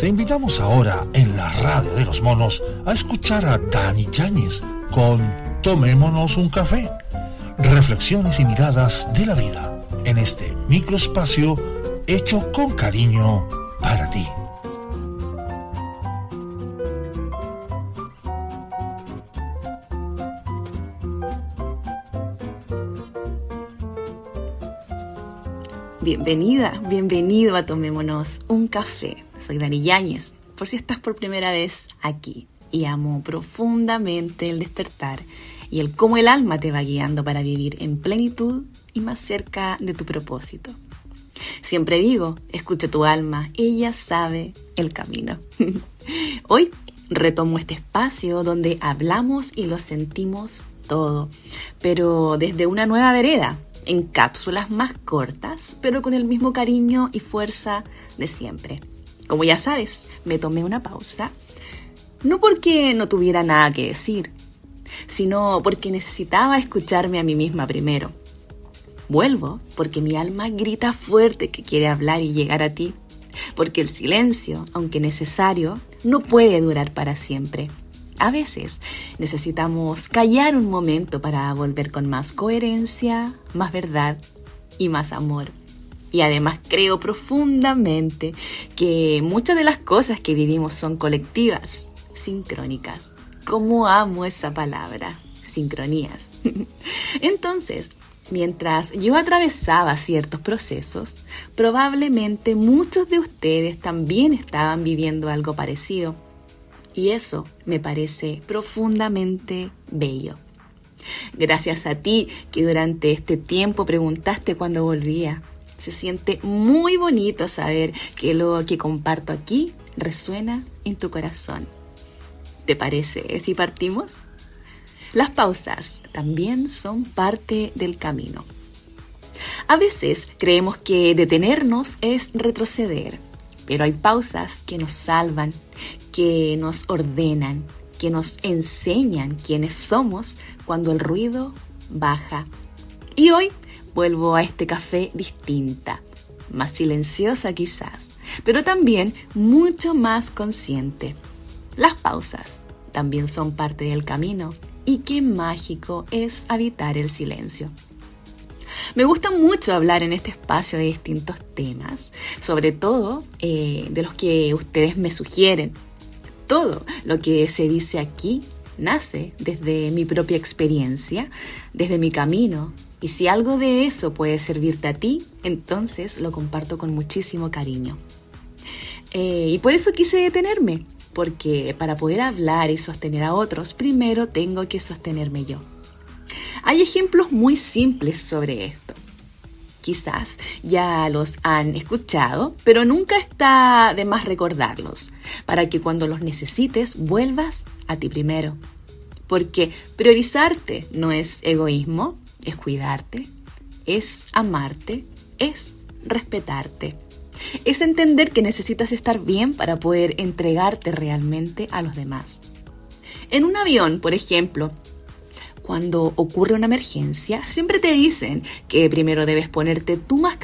Te invitamos ahora en la radio de los monos a escuchar a Dani Yáñez con Tomémonos un café. Reflexiones y miradas de la vida en este microespacio hecho con cariño para ti. Bienvenida, bienvenido a Tomémonos un café. Soy Dani Yáñez, por si estás por primera vez aquí. Y amo profundamente el despertar y el cómo el alma te va guiando para vivir en plenitud y más cerca de tu propósito. Siempre digo, escucha tu alma, ella sabe el camino. Hoy retomo este espacio donde hablamos y lo sentimos todo, pero desde una nueva vereda, en cápsulas más cortas, pero con el mismo cariño y fuerza de siempre. Como ya sabes, me tomé una pausa, no porque no tuviera nada que decir, sino porque necesitaba escucharme a mí misma primero. Vuelvo porque mi alma grita fuerte que quiere hablar y llegar a ti, porque el silencio, aunque necesario, no puede durar para siempre. A veces necesitamos callar un momento para volver con más coherencia, más verdad y más amor. Y además creo profundamente que muchas de las cosas que vivimos son colectivas, sincrónicas. ¿Cómo amo esa palabra? Sincronías. Entonces, mientras yo atravesaba ciertos procesos, probablemente muchos de ustedes también estaban viviendo algo parecido. Y eso me parece profundamente bello. Gracias a ti que durante este tiempo preguntaste cuándo volvía. Se siente muy bonito saber que lo que comparto aquí resuena en tu corazón. ¿Te parece si partimos? Las pausas también son parte del camino. A veces creemos que detenernos es retroceder, pero hay pausas que nos salvan, que nos ordenan, que nos enseñan quiénes somos cuando el ruido baja. Y hoy vuelvo a este café distinta, más silenciosa quizás, pero también mucho más consciente. Las pausas también son parte del camino y qué mágico es habitar el silencio. Me gusta mucho hablar en este espacio de distintos temas, sobre todo de los que ustedes me sugieren. Todo lo que se dice aquí nace desde mi propia experiencia, desde mi camino, y si algo de eso puede servirte a ti, entonces lo comparto con muchísimo cariño. Y por eso quise detenerme, porque para poder hablar y sostener a otros, primero tengo que sostenerme yo. Hay ejemplos muy simples sobre esto. Quizás ya los han escuchado, pero nunca está de más recordarlos, para que cuando los necesites vuelvas a ti primero. Porque priorizarte no es egoísmo, es cuidarte, es amarte, es respetarte. Es entender que necesitas estar bien para poder entregarte realmente a los demás. En un avión, por ejemplo, cuando ocurre una emergencia, siempre te dicen que primero debes ponerte tu mascarilla